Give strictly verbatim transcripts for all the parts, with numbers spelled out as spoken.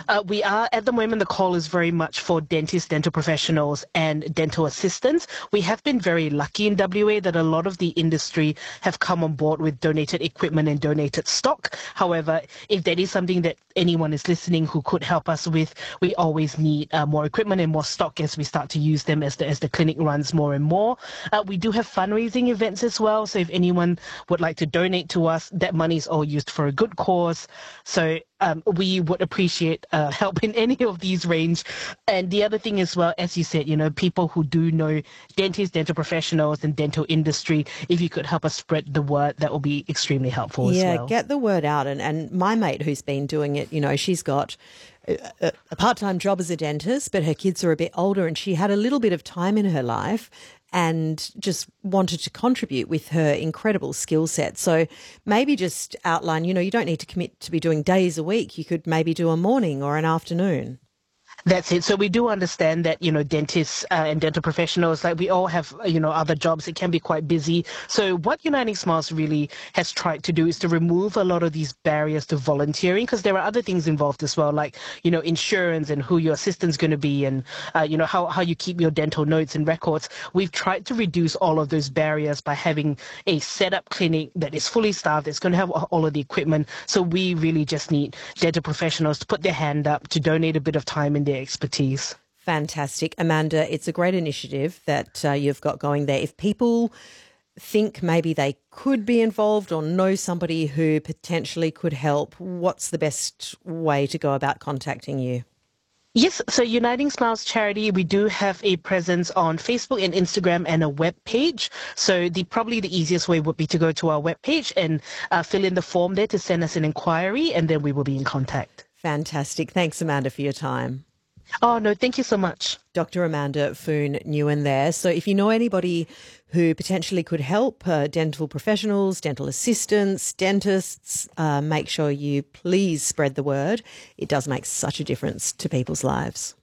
Uh, we are, at the moment, the call is very much for dentists, dental professionals and dental assistants. We have been very lucky in W A that a lot of the industry have come on board with donated equipment and donated stock. However, if that is something that anyone is listening who could help us with, we always need uh, more equipment and more stock as we start to use them as the, as the clinic runs more and more. Uh, we do have fundraising events as well. So if anyone would like to donate to us, that money is all used for a good cause. So Um, we would appreciate uh, help in any of these range. And the other thing as well, as you said, you know, people who do know dentists, dental professionals and dental industry, if you could help us spread the word, that will be extremely helpful as Yeah, well. get the word out. And, and my mate who's been doing it, you know, she's got a, a part-time job as a dentist, but her kids are a bit older and she had a little bit of time in her life and just wanted to contribute with her incredible skill set. So maybe just outline, you know, you don't need to commit to be doing days a week. You could maybe do a morning or an afternoon. That's it. So we do understand that, you know, dentists uh, and dental professionals, like we all have, you know, other jobs. It can be quite busy. So what Uniting Smiles really has tried to do is to remove a lot of these barriers to volunteering, because there are other things involved as well, like, you know, insurance and who your assistant's going to be and, uh, you know, how, how you keep your dental notes and records. We've tried to reduce all of those barriers by having a set-up clinic that is fully staffed, that's going to have all of the equipment. So we really just need dental professionals to put their hand up, to donate a bit of time in their expertise. Fantastic. Amanda, it's a great initiative that uh, you've got going there. If people think maybe they could be involved or know somebody who potentially could help, what's the best way to go about contacting you? Yes, so Uniting Smiles Charity, we do have a presence on Facebook and Instagram and a web page. So the probably the easiest way would be to go to our web page and uh, fill in the form there to send us an inquiry, and then we will be in contact. Fantastic. Thanks, Amanda, for your time. Oh, no, thank you so much. Doctor Amanda Foon-Nguyen there. So if you know anybody who potentially could help, uh, dental professionals, dental assistants, dentists, uh, make sure you please spread the word. It does make such a difference to people's lives.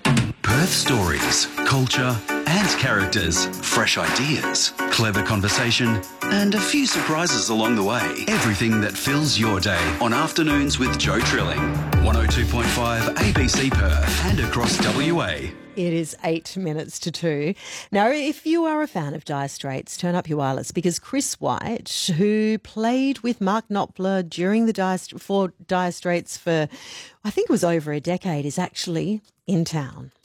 Perth stories, culture and characters, fresh ideas, clever conversation and a few surprises along the way. Everything that fills your day on Afternoons with Joe Trilling. one oh two point five A B C Perth and across W A. It is eight minutes to two. Now, if you are a fan of Dire Straits, turn up your wireless because Chris White, who played with Mark Knopfler during the Dire, for Dire Straits for, I think it was over a decade, is actually in town.